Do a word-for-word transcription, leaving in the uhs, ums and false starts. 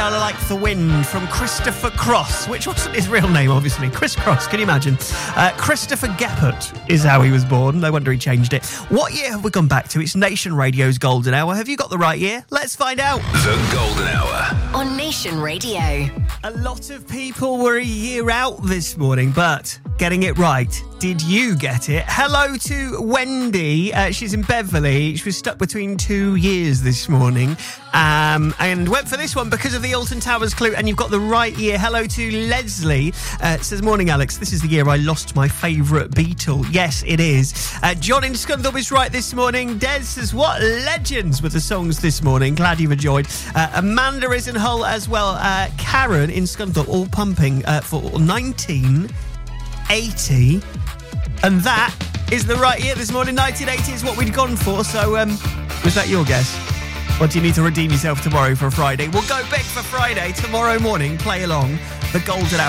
Like the Wind from Christopher Cross, which wasn't his real name, obviously. Chris Cross, can you imagine? Uh, Christopher Geppert is how he was born. No wonder he changed it. What year have we gone back to? It's Nation Radio's Golden Hour. Have you got the right year? Let's find out. The Golden Hour. On Nation Radio. A lot of people were a year out this morning, but getting it right. Did you get it? Hello to Wendy. Uh, she's in Beverley. She was stuck between two years this morning um, and went for this one because of the Alton Towers clue, and you've got the right year. Hello to Leslie. Uh, says, morning, Alex. This is the year I lost my favourite Beatle. Yes, it is. Uh, John in Scunthorpe is right this morning. Des says, what legends were the songs this morning. Glad you've enjoyed. Uh, Amanda is in Hull as well. Uh, Karen in Scunthorpe, all pumping uh, for nineteen eighty. And that is the right year this morning. nineteen eighty is what we'd gone for. So, um, was that your guess? Or do you need to redeem yourself tomorrow for Friday? We'll go big for Friday. Tomorrow morning, play along. The Golden Hour.